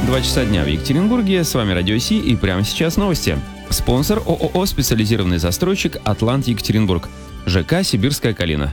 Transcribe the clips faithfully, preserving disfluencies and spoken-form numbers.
два часа дня в Екатеринбурге. С вами Радио Си и прямо сейчас новости. Спонсор ООО «Специализированный застройщик Атлант Екатеринбург». ЖК «Сибирская калина».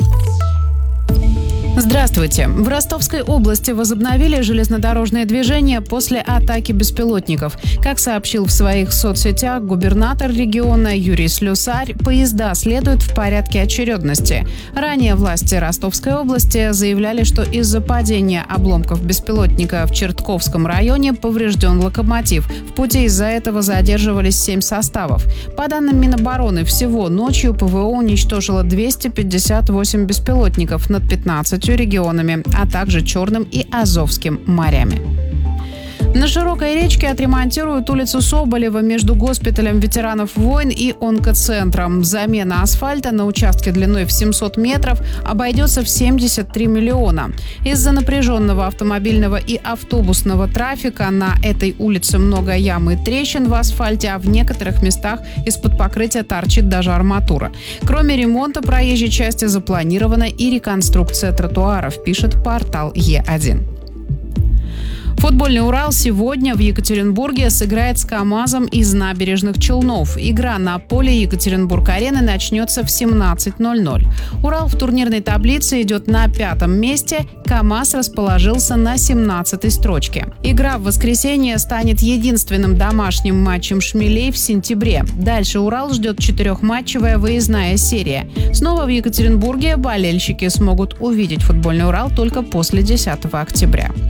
Здравствуйте. В Ростовской области возобновили железнодорожное движение после атаки беспилотников. Как сообщил в своих соцсетях губернатор региона Юрий Слюсарь, поезда следуют в порядке очередности. Ранее власти Ростовской области заявляли, что из-за падения обломков беспилотника в Чертковском районе поврежден локомотив. В пути из-за этого задерживались семь составов. По данным Минобороны, всего ночью ПВО уничтожило двести пятьдесят восемь беспилотников над пятнадцатью регионами, а также Черным и Азовским морями. На Широкой речке отремонтируют улицу Соболева между госпиталем ветеранов войн и онкоцентром. Замена асфальта на участке длиной в семьсот метров обойдется в семьдесят три миллиона. Из-за напряженного автомобильного и автобусного трафика на этой улице много ям и трещин в асфальте, а в некоторых местах из-под покрытия торчит даже арматура. Кроме ремонта проезжей части запланирована и реконструкция тротуаров, пишет портал Е один. Футбольный «Урал» сегодня в Екатеринбурге сыграет с КамАЗом из Набережных Челнов. Игра на поле Екатеринбург-арены начнется в семнадцать ноль ноль. «Урал» в турнирной таблице идет на пятом месте, КамАЗ расположился на семнадцатой строчке. Игра в воскресенье станет единственным домашним матчем «Шмелей» в сентябре. Дальше «Урал» ждет четырехматчевая выездная серия. Снова в Екатеринбурге болельщики смогут увидеть футбольный «Урал» только после десятого октября.